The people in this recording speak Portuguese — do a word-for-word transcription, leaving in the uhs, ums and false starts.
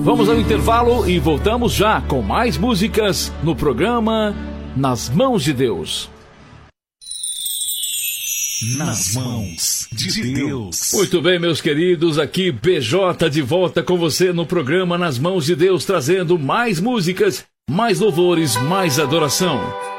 Vamos ao intervalo e voltamos já com mais músicas no programa Nas Mãos de Deus. Nas Mãos de Deus. Muito bem, meus queridos, aqui B J de volta com você no programa Nas Mãos de Deus, trazendo mais músicas, mais louvores, mais adoração.